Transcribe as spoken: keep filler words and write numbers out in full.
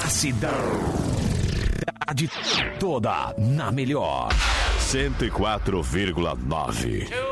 A cidade toda na melhor. cento e quatro vírgula nove.